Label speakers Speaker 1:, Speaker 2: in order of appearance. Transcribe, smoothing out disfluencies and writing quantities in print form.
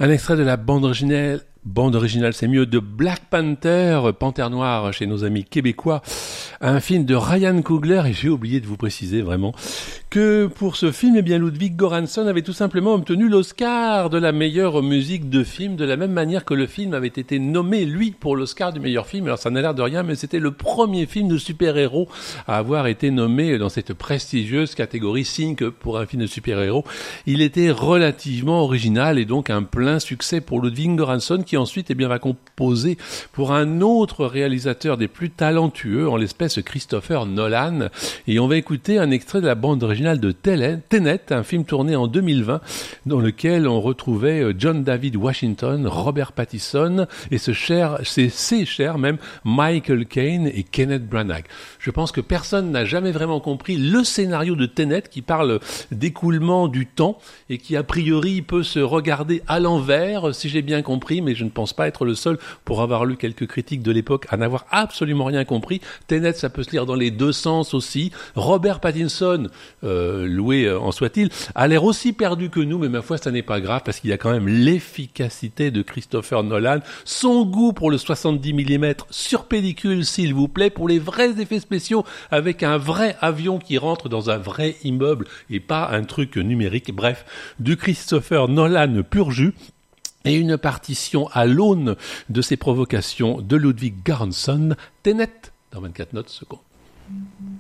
Speaker 1: Un extrait de la bande originale, c'est mieux, de Black Panther, Panthère Noire chez nos amis québécois, un film de Ryan Coogler, et j'ai oublié de vous préciser vraiment que pour ce film, eh bien, Ludwig Göransson avait tout simplement obtenu l'Oscar de la meilleure musique de film, de la même manière que le film avait été nommé, lui, pour l'Oscar du meilleur film. Alors ça n'a l'air de rien, mais c'était le premier film de super-héros à avoir été nommé dans cette prestigieuse catégorie, signe que pour un film de super-héros, il était relativement original et donc un plein succès pour Ludwig Göransson, qui ensuite eh bien, va composer pour un autre réalisateur des plus talentueux, en l'espèce Christopher Nolan. Et on va écouter un extrait de la bande originale de Tenet, un film tourné en 2020, dans lequel on retrouvait John David Washington, Robert Pattinson et ses chers même Michael Caine et Kenneth Branagh. Je pense que personne n'a jamais vraiment compris le scénario de Tenet, qui parle d'écoulement du temps et qui a priori peut se regarder à l'envers, si j'ai bien compris, mais je ne pense pas être le seul pour avoir lu quelques critiques de l'époque à n'avoir absolument rien compris. Tenet, ça peut se lire dans les deux sens aussi. Robert Pattinson, loué en soit-il, a l'air aussi perdu que nous, mais ma foi, ça n'est pas grave, parce qu'il y a quand même l'efficacité de Christopher Nolan, son goût pour le 70 mm sur pellicule, s'il vous plaît, pour les vrais effets spéciaux, avec un vrai avion qui rentre dans un vrai immeuble, et pas un truc numérique. Bref, du Christopher Nolan pur jus, et une partition à l'aune de ces provocations de Ludwig Göransson, Tenet, dans 24 notes secondes.